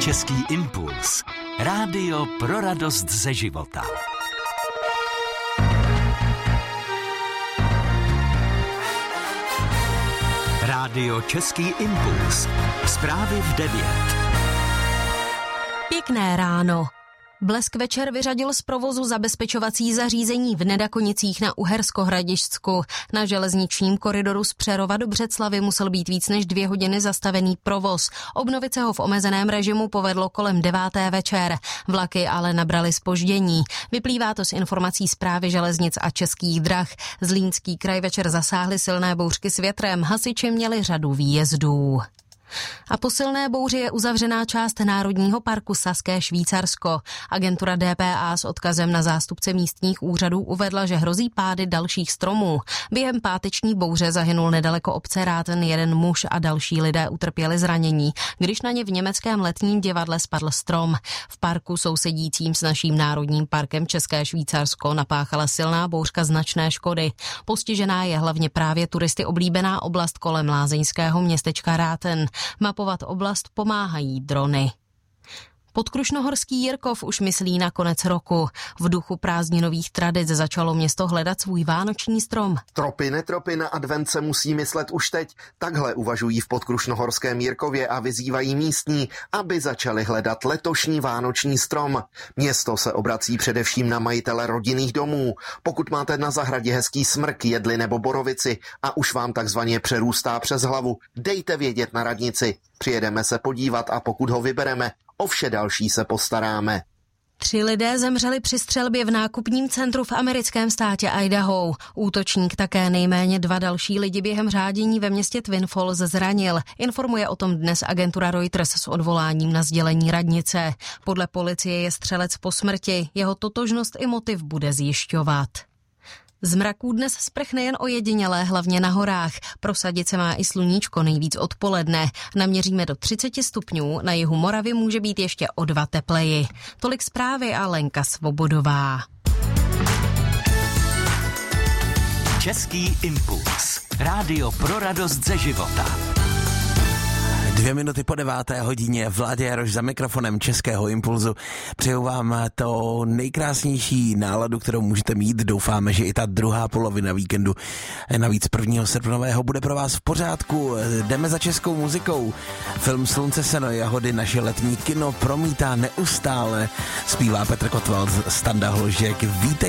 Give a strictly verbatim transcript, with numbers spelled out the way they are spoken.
Český impuls. Rádio pro radost ze života. Rádio Český impuls. Zprávy v devět. Pěkné ráno. Blesk večer vyřadil z provozu zabezpečovací zařízení v Nedakonicích na Uhersko-Hradišťsku. Na železničním koridoru z Přerova do Břeclavi musel být víc než dvě hodiny zastavený provoz. Obnovit se ho v omezeném režimu povedlo kolem deváté večer. Vlaky ale nabraly zpoždění. Vyplývá to z informací Správy železnic a Českých drah. Zlínský kraj večer zasáhly silné bouřky s větrem. Hasiči měli řadu výjezdů. A po silné bouři je uzavřená část Národního parku Saské Švýcarsko. Agentura D P A s odkazem na zástupce místních úřadů uvedla, že hrozí pády dalších stromů. Během páteční bouře zahynul nedaleko obce Ráten jeden muž a další lidé utrpěli zranění, když na ně v německém letním divadle spadl strom. V parku sousedícím s naším Národním parkem České Švýcarsko napáchala silná bouřka značné škody. Postižená je hlavně právě turisty oblíbená oblast kolem lázeňského městečka Ráten. Mapovat oblast pomáhají drony. Podkrušnohorský Jirkov už myslí na konec roku. V duchu prázdninových tradic začalo město hledat svůj vánoční strom. Tropy, netropy, na advent se musí myslet už teď. Takhle uvažují v Podkrušnohorském Jirkově a vyzývají místní, aby začali hledat letošní vánoční strom. Město se obrací především na majitele rodinných domů. Pokud máte na zahradě hezký smrk, jedli nebo borovici a už vám takzvaně přerůstá přes hlavu, dejte vědět na radnici. Přijedeme se podívat a pokud ho vybereme, o vše další se postaráme. Tři lidé zemřeli při střelbě v nákupním centru v americkém státě Idaho. Útočník také nejméně dva další lidi během řádění ve městě Twin Falls zranil. Informuje o tom dnes agentura Reuters s odvoláním na sdělení radnice. Podle policie je střelec po smrti. Jeho totožnost i motiv bude zjišťovat. Z mraků dnes sprchne jen ojedinělé, hlavně na horách. Prosadit se má i sluníčko nejvíc odpoledne. Naměříme do třicet stupňů, na jihu Moravy může být ještě o dva tepleji. Tolik zprávy a Lenka Svobodová. Český impuls. Rádio pro radost ze života. Dvě minuty po deváté hodině Vládě Jaroš za mikrofonem Českého impulzu. Přeju vám to nejkrásnější náladu, kterou můžete mít. Doufáme, že i ta druhá polovina víkendu, navíc prvního srpnového, bude pro vás v pořádku. Jdeme za českou muzikou. Film Slunce, seno, jahody naše letní kino promítá neustále. Zpívá Petr Kotwald, Standa Hložek. Vítej